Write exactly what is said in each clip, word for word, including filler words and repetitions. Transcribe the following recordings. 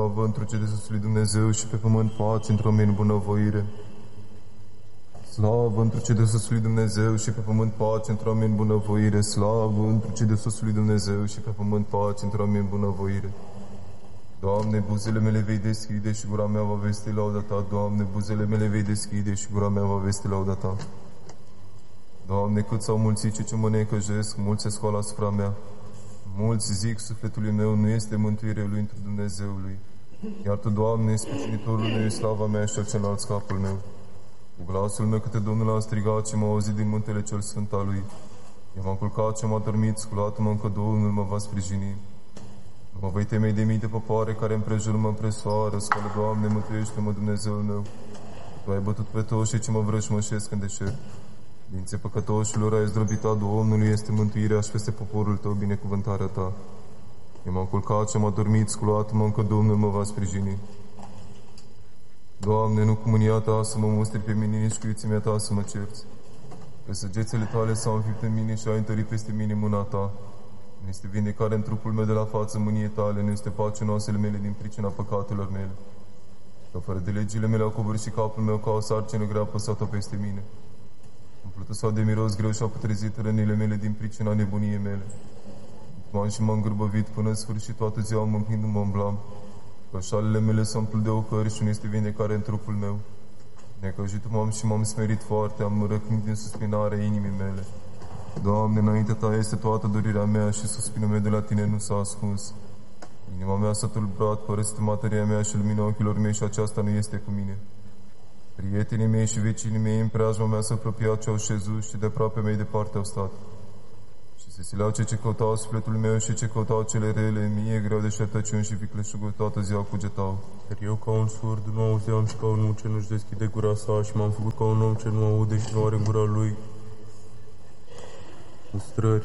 Slavă întru ce de sus lui Dumnezeu și pe pământ pace într-o oameni bunăvoire. Slavă întru ce de sus lui Dumnezeu și pe pământ pace într-o oameni bunăvoire. Slavă întru ce de sus lui Dumnezeu și pe pământ pace într-o oameni bunăvoire. Doamne, buzele mele vei deschide și gura mea va vesti lauda Ta. Doamne, buzele mele vei deschide și gura mea va vesti lauda Ta. Doamne, cât s-au mulțit cei ce mă necăjesc, mulți se scoală asupra mea. Mulți zic sufletului meu, nu este mântuire lui întru Dumnezeului. Iar Tu, Doamne, sprijinitorul meu, slava mea și cel ce înalt capul meu. Cu glasul meu către Domnul a strigat și m-a auzit din muntele cel sfânt al Lui. Eu m-am culcat și m-a dormit, sculat-mă încă Domnul mă va sprijini. Nu mă voi teme de mii de popoare care împrejur mă împresoară. Scoală, Doamne, mântuiește-mă, Dumnezeul meu. Tu ai bătut pe toți cei ce mă vrăjmășesc în deșert. Dinții păcătoșilor ai zdrobit a Domnului, este mântuirea și peste poporul Tău binecuvântarea Ta. Eu m-am culcat și m-a dormit, sculat-mă încă Domnul mă va sprijini. Doamne, nu cu mânia Ta să mă mustri pe mine, nici cu iuțimea Ta să mă cerți. Pe săgețele Tale s-au înfipt în mine și ai întărit peste mine mâna Ta. Nu este vindecare în trupul meu de la față mânie Tale, nu este pace în oasele mele din pricina păcatelor mele. Că fără de legile mele au covârșit capul meu ca o sarcină grea apăsată peste mine. Umplută sau de miros greu și-au putrezit rănile mele din pricina nebuniei mele. M-am și m-am gârbăvit până în sfârșit, toată ziua mâhnându-mă în blam. Că șalele mele s-au umplut de ocări și nu este vindecare în trupul meu. Necăjit m-am și m-am smerit foarte, am răcnit din suspinarea inimii mele. Doamne, înaintea Ta este toată dorirea mea și suspinul meu de la Tine nu s-a ascuns. Inima mea s-a tulburat, părăsit materia mea și lumina ochilor mei și aceasta nu este cu mine. Prietenii mei și vecinii mei în preajma mea s-au apropiat și au șezut și de aproape mei departe au stat. Și se sileau cei ce căutau sufletul meu și ce căutau cele rele, mie greu de șertăciuni și vicleșuguri toată ziua cugetau. Iar eu ca un surd nu auzeam și ca un om ce nu-și deschide gura sa și m-am făcut ca un om ce nu aude și nu are în gura lui mustrări.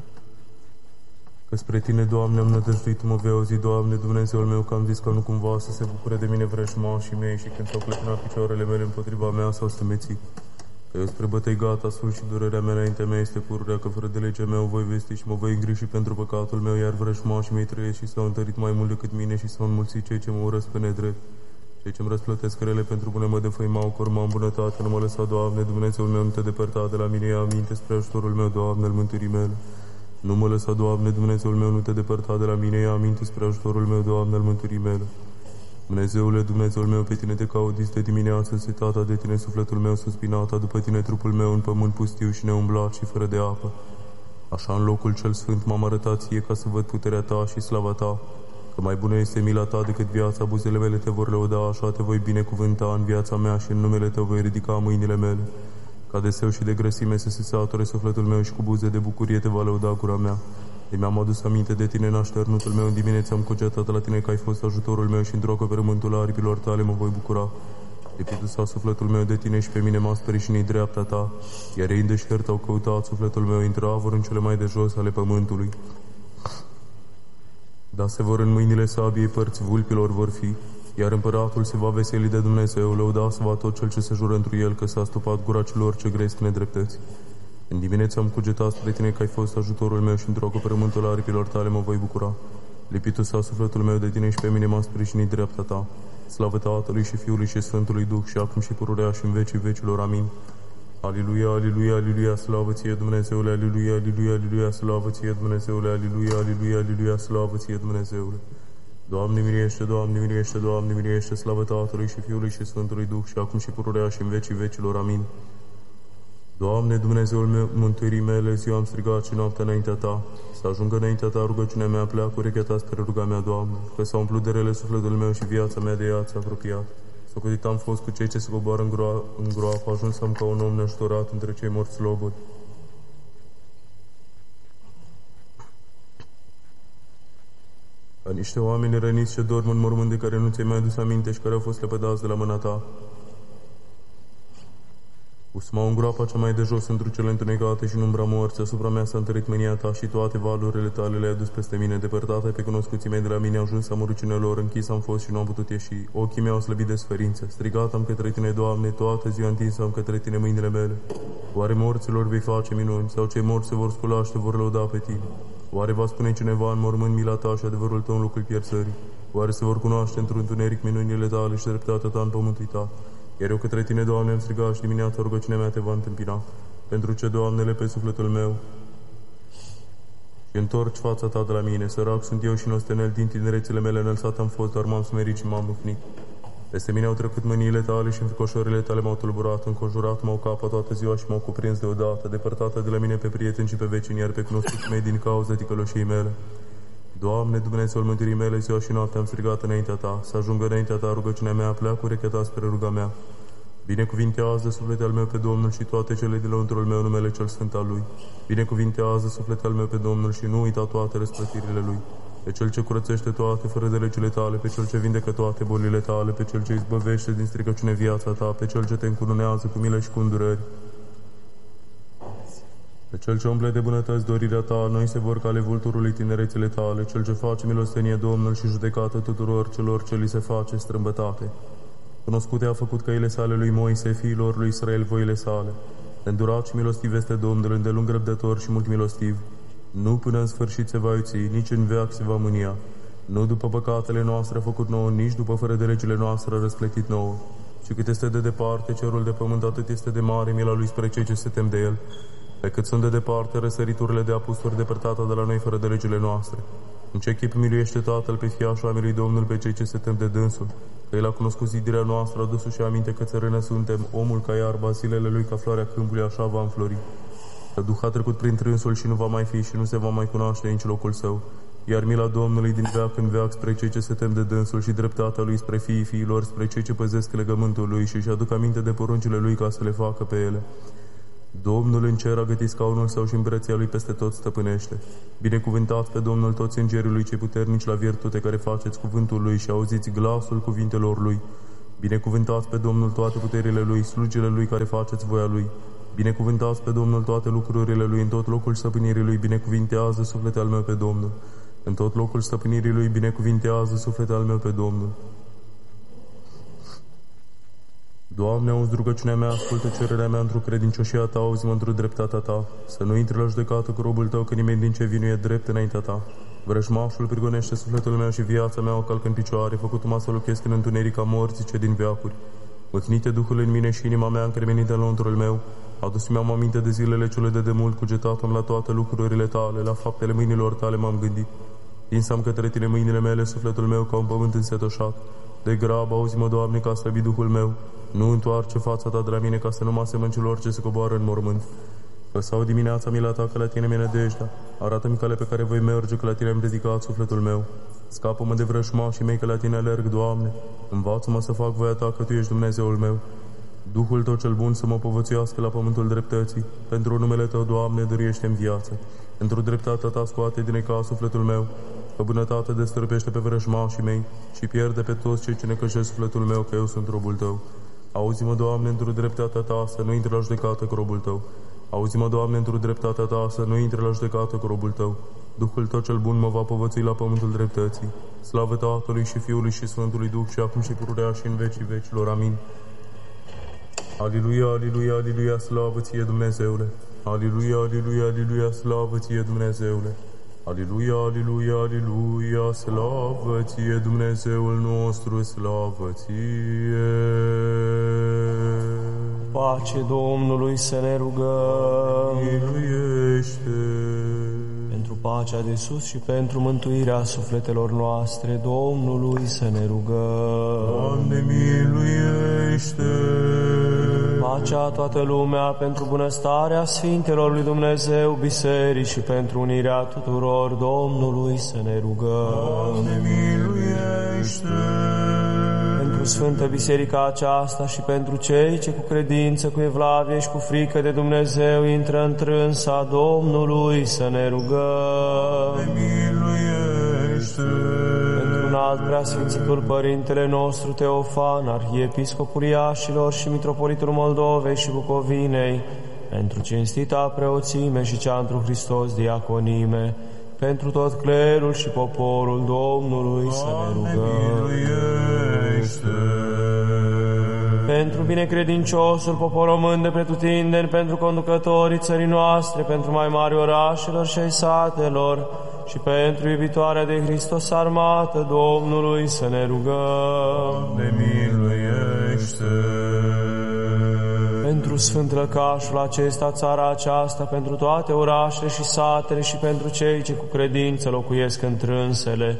Că spre Tine, Doamne, am nădăjduit, mă vei auzi, Doamne, Dumnezeul meu, că am zis că nu cumva să se bucure de mine vrăjmașii mei și când s-au clătinat picioarele mele împotriva mea sau să meții. Că eu spre bătăi gata sunt și durerea mea înaintea mea este pururea, că fără de legea mea o voi vesti și mă voi îngriji pentru păcatul meu, iar vrăjmașii mei trăiesc și s-au întărit mai mult decât mine și s-au înmulțit cei ce mă urăsc pe nedrept. Cei ce-mi răsplătesc rele pentru bune mă defăimau, corma în bunătate, nu mă lăsa, Doamne, Dumnezeul meu, nu Te depărta de la mine, ia aminte spre ajutorul meu, Doamne, al mântuirii mele. Nu mă lăsa, Doamne, Dumnezeul meu, nu Te depărta de la mine, ia aminte spre ajutorul meu, Doamne, al mântuirii mele. Dumnezeule, Dumnezeul meu, pe Tine te caut dis de dimineață, setata de Tine sufletul meu suspinata, după Tine trupul meu în pământ pustiu și neumblat și fără de apă. Așa în locul cel sfânt m-am arătat Ție ca să văd puterea Ta și slava Ta, că mai bună este mila Ta decât viața, buzele mele Te vor lăuda, așa Te voi binecuvânta în viața mea și în numele Tău voi ridica mâinile mele. Ca de seu și de grăsime să se sature sufletul meu și cu buze de bucurie Te va lăuda gura mea. De mi-am adus aminte de Tine în așternutul meu, în dimineața am cugetat la Tine că ai fost ajutorul meu și într-o acoperământul aripilor Tale mă voi bucura. Lipitul s-a sufletul meu de Tine și pe mine m-a sprijinit dreapta Ta, iar ei în deșert au căutat sufletul meu, intra vor în cele mai de jos ale pământului. Da se vor în mâinile sabiei părți vulpilor vor fi, iar împăratul se va veseli de Dumnezeu, lăuda să va tot cel ce se jură întru el, că s-a stupat gura celor ce gresc nedreptăți. În dimineața am cugetat spre Tine că ai fost ajutorul meu și într-o acoperământul aripilor Tale mă voi bucura. Lipitul s-a sufletul meu de Tine și pe mine m-a sprijinit dreapta Ta. Slavă Tatălui și Fiului și Sfântului Duh și acum și pururea și în vecii vecilor. Amin. Aliluia, aliluia, aliluia, slavă Ție, Dumnezeule, aliluia, aliluia, aliluia, slavă Ție, Dumnezeule, aliluia, aliluia, aliluia, slavă Ție, Dumnezeule. Doamne miluiește, Doamne miluiește, Doamne miluiește, slavă Tatălui și Fiului și Sfântului Duh și acum și pururea și în vecii vecilor. Amin. Doamne, Dumnezeul meu, mântuirii mele, ziua am strigat și noaptea înaintea Ta. Să ajungă înaintea Ta rugăciunea mea, pleacă urechea Ta spre ruga mea, Doamne, că s-a umplut de rele sufletul meu și viața mea de ea ți-a apropiat. Socotit am fost cu cei ce se coboară în, gro în groapă, ajuns am ca un om neajutorat între cei morți slobodi. Ca niște oameni răniți ce dorm în mormânt de care nu ți-ai mai adus aminte și care au fost lepădați de la mâna Ta. Usma în groapa cea mai de jos într-o cele întunecate și în umbra morții, asupra mea s-a întărit mânia Ta și toate valurile Tale le-ai adus peste mine. Depărtate pe cunoscuții mei de la mine, au ajuns amărâciunea lor, închis am fost și nu am putut ieși. Ochii mei au slăbit de sferință. Strigat am către Tine, Doamne, toată ziua întins am către Tine mâinile mele. Oare morților vei face minuni, sau cei morți se vor scula și Te vor lăuda pe Tine? Oare va spune cineva în mormânt mila Ta și adevărul Tău în locul pierzării? Oare se vor cunoaște într-un întuneric minunile tale și dreptatea ta în pământul ta? Iar eu către tine, Doamne, am strigat și dimineața rugăciunea mea te va întâmpina. Pentru ce, Doamnele, pe sufletul meu, și întorci fața ta de la mine. Sărac sunt eu și nostenel, din tinerețele mele înălțat am fost, dar m-am smerit și m-am mâhnit. Peste mine au trecut mâniile tale și înfricoșările tale m-au tulburat, înconjurat m-au capă toată ziua și m-au cuprins deodată, depărtată de la mine pe prieteni și pe vecini, iar pe cunoscuții mei din cauza ticăloșiei mele. Doamne, Dumnezeul mântuirii mele, ziua și noaptea am strigat înaintea ta, să ajungă înaintea ta rugăciunea mea, pleacă urechea ta spre ruga mea. Binecuvintează sufletul meu pe Domnul și toate cele din lăuntrul meu numele cel sfânt al Lui. Binecuvintează sufletul meu pe Domnul și nu uita toate răsplătirile Lui. Pe Cel ce curățește toate fără de legile tale, pe Cel ce vindecă toate bolile tale, pe Cel ce izbăvește din stricăciune viața ta, pe Cel ce te încununează cu milă și cu îndurări. Pe Cel ce umple de bunătăți dorirea ta, noi se vor cale vulturului tinerețele tale, Cel ce face milostenie Domnul și judecată tuturor celor ce li se face strâmbătate. Cunoscute a făcut căile sale lui Moise, fiilor lui Israel voile sale. Îndurat și milostiv este Domnul, îndelung răbdător și mult milostiv. Nu până în sfârșit se va iuți, nici în veac se va mânia. Nu după păcatele noastre a făcut nouă, nici după fără de legile noastre a răsplătit nouă. Și cât este de departe cerul de pământ, atât este de mare mila lui spre cei ce se tem de el. Pe cât sunt de departe răsăriturile de apusuri depărtate de la noi fără de legile noastre. În ce chip miluiește Tatăl pe fiașul a milui Domnul pe cei ce se tem de dânsul, că El a cunoscut zidirea noastră, adus și aminte că țărână suntem, omul ca iarba, zilele lui ca floarea câmpului, așa va înflori. Că Duh a trecut prin trânsul și nu va mai fi și nu se va mai cunoaște nici locul său. Iar mila Domnului din veac în veac spre cei ce se tem de dânsul și dreptatea lui spre fiii fiilor, spre cei ce păzesc legământul lui și își aduc aminte de poruncile lui ca să le facă pe ele. Domnul în cer a gătit scaunul său și îmbrăția lui peste tot stăpânește. Binecuvântați pe Domnul toți îngerii lui cei puternici la virtute care faceți cuvântul lui și auziți glasul cuvintelor lui. Binecuvântați pe Domnul toate puterile lui, slujile lui care faceți voia lui. Binecuvântați pe Domnul toate lucrurile lui, în tot locul stăpânirii lui binecuvintează sufletul meu pe Domnul. În tot locul stăpânirii lui binecuvintează sufletul meu pe Domnul. Doamne, auzi rugăciunea mea, ascultă cererea mea într-o credincioșia ta, auzi-mă într-o dreptatea ta, să nu intri la judecată cu robul tău, că nimeni din ce vinu e drept înaintea ta. Vrăjmașul prigonește sufletul meu și viața mea o calcă în picioare, făcut-mă să locuiesc în întunerica morții ce din veacuri. Mâhnite Duhul în mine și inima mea încremenită în lăuntrul meu, adus-mi am aminte de zilele cele de demult, cugetat-am la toate lucrurile tale, la faptele mâinilor tale m-am gândit. Tinsam către tine mâinile mele, sufletul meu ca un pământ însetoșat. De grab, auzi-mă, Doamne, ca să slăbi Duhul meu. Nu întoarce fața ta de la mine, ca să nu mă asemăn celor ce se coboară în mormânt. Că sau dimineața mila ta, că la tine mi-e nădejdea. Arată-mi calea pe care voi merge, că la tine am dedicat sufletul meu. Scapă-mă de vrăjmașii mei, că la tine alerg, Doamne. Învață-mă să fac voia ta, că tu ești Dumnezeul meu. Duhul tău cel bun să mă povățuiască la pământul dreptății. Pentru numele tău, Doamne, dăruiește-mi viață. Pentru dreptatea ta scoate din necaz sufletul meu. Că bunătate destărpește pe vrăjmașii mei și pierde pe toți cei ce necăjesc sufletul meu, că eu sunt robul tău. Auzi-mă, Doamne, într-o dreptatea ta, să nu intri la judecată cu robul tău. Auzi-mă, Doamne, într-o dreptatea ta, să nu intri la judecată cu robul tău. Duhul tău cel bun mă va povățui la pământul dreptății. Slavă Tatălui și Fiului și Sfântului Duh și acum și pururea și în vecii vecilor. Amin. Aliluia, aliluia, aliluia, slavă ție, Dumnezeule. Aliluia, aliluia, aliluia, slavă ție, Dumnezeule. Aliluia, aliluia, aliluia, slavă ție, Dumnezeul nostru, slavă ție. Pace Domnului să ne rugăm. Miluiește. Pentru pacea de sus și pentru mântuirea sufletelor noastre, Domnului să ne rugăm. Doamne, miluiește. Pacea toată lumea, pentru bunăstarea Sfintelor lui Dumnezeu, biserici și pentru unirea tuturor, Domnului să ne rugăm. Doamne, miluiește. Pentru Sfântă Biserica aceasta și pentru cei ce cu credință, cu evlavie și cu frică de Dumnezeu intră în trânsa, Domnului să ne rugăm. Doamne, miluiește. Pentru înalt preasfințitul Părintele nostru Teofan, arhiepiscopul Iașilor și mitropolitul Moldovei și Bucovinei, pentru cinstita preoțime și cea întru Hristos diaconime, pentru tot clerul și poporul Domnului să ne rugăm. Pentru binecredinciosul popor român de pretutindeni, pentru conducătorii țării noastre, pentru mai mari orașelor și ai satelor, și pentru iubitoarea de Hristos armată Domnului să ne rugăm. Ne miluiește! Pentru sfânt lăcașul acesta, țara aceasta, pentru toate orașele și satele și pentru cei ce cu credință locuiesc întrânsele,